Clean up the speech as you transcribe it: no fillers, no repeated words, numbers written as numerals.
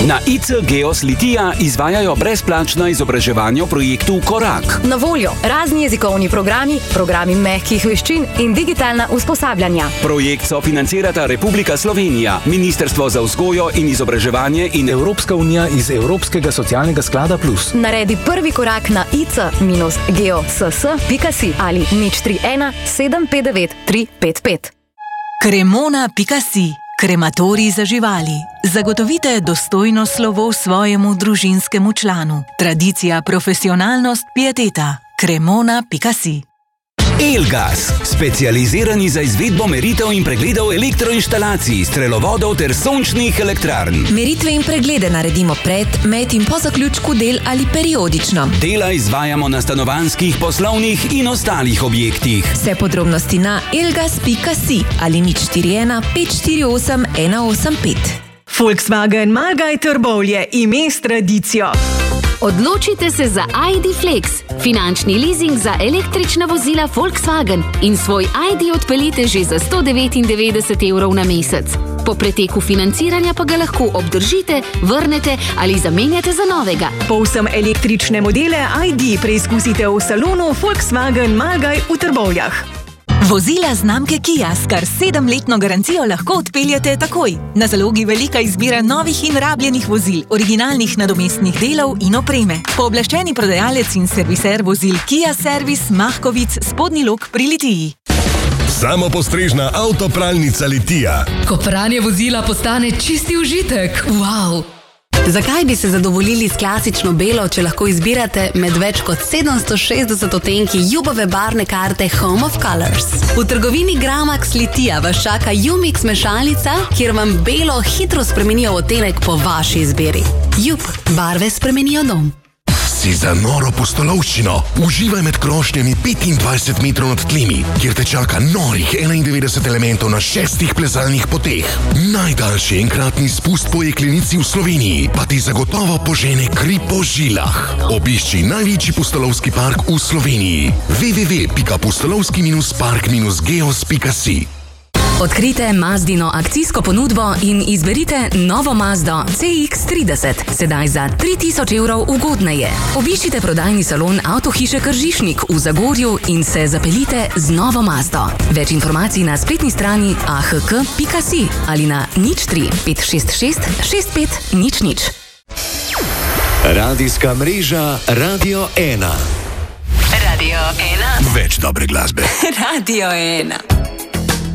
Na IC Geos Litija izvajajo brezplačna izobraževanja v projektu Korak. Na voljo razni jezikovni programi, programi mehkih veščin in digitalna usposabljanja. Projekt sofinancirata Republika Slovenija, Ministrstvo za vzgojo in izobraževanje in Evropska unija iz Evropskega socialnega sklada Plus. Naredi prvi korak na ic-geoss.si ali 031 759 355. Cremona.si. Krematorij za živali. Zagotovite dostojno slovo svojemu družinskemu članu. Tradicija, profesionalnost, pieteta. Cremona.si. Elgas, specializirani za izvedbo meritev in pregledov elektroinštalacij, strelovodov ter sončnih elektrarn. Meritve in preglede naredimo pred, med in po zaključku del ali periodično. Dela izvajamo na stanovanjskih, poslovnih in ostalih objektih. Vse podrobnosti na elgas.si ali 041 548 185. Volkswagen Malgaj Trbovlje, ime s tradicijo. Odločite se za ID Flex, finančni leasing za električna vozila Volkswagen in svoj ID odpeljite že za 199 evrov na mesec. Po preteku financiranja pa ga lahko obdržite, vrnete ali zamenjate za novega. Povsem električne modele ID preizkusite v salonu Volkswagen Malgaj v Trbovljah. Vozila znamke Kia s kar 7-letno garancijo lahko odpeljete takoj. Na zalogi velika izbira novih in rabljenih vozil, originalnih nadomestnih delov in opreme. Pooblaščeni prodajalec in serviser vozil Kia Servis Mahkovic, Spodnji Lok pri Litiji. Samopostrežna avtopralnica Litija. Ko pranje vozila postane čisti užitek. Wow! Zakaj bi se zadovoljili s klasično belo, če lahko izbirate med več kot 760 odtenki Jubove barvne karte Home of Colors? V trgovini Gramax Litija vas čaka Umix mešalnica, kjer vam belo hitro spremenijo odtenek po vaši izbiri. Jub, barve spremenijo dom. Si za noro pustolovščino. Uživaj med krošnjami 25 metrov nad tlemi, kjer te čaka norih 91 elementov na 6 plezalnih poteh. Najdaljši enkratni spust po jeklenici v Sloveniji pa ti zagotovo požene kri po žilah. Obišči največji pustolovski park v Sloveniji. www.pustolovski-park-geos.si. Odkrite Mazdino akcijsko ponudbo in izberite novo Mazdo CX-30, sedaj za 3000 evrov ugodneje. Obiščite prodajni salon Avtohiše Kržišnik v Zagorju in se zapeljite z novo Mazdo. Več informacij na spletni strani ahk.si ali na 03 566 6500. Radijska mreža Radio 1. Radio 1. Več dobre glasbe. Radio 1.